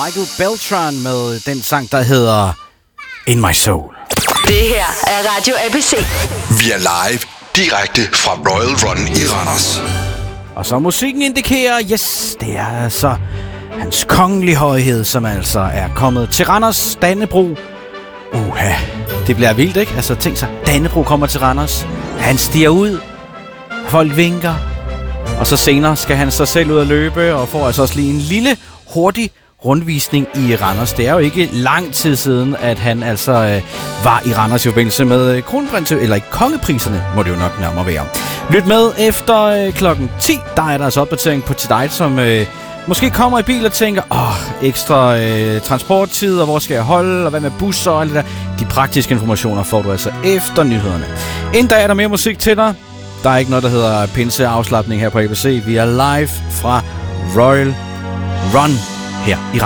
Michael Beltran med den sang, der hedder In My Soul. Det her er Radio ABC. Vi er live direkte fra Royal Run i Randers. Og så musikken indikerer, yes, det er altså hans kongelige højhed, som altså er kommet til Randers. Dannebrog. Det bliver vildt, ikke? Altså tænk sig, Dannebrog kommer til Randers. Han stiger ud. Folk vinker. Og så senere skal han så selv ud at løbe og får altså også lige en lille, hurtig rundvisning i Randers. Det er jo ikke lang tid siden, at han altså var i Randers i forbindelse med kronprins, eller i kongepriserne, må det jo nok nærmere være. Lyt med efter klokken 10, der er der altså opdatering på til dig, som måske kommer i bil og tænker, ekstra transporttid, og hvor skal jeg holde, og hvad med busser og alt det der. De praktiske informationer får du altså efter nyhederne. Inden der er der mere musik til dig. Der er ikke noget, der hedder pinseafslapning her på ABC. Vi er live fra Royal Run her i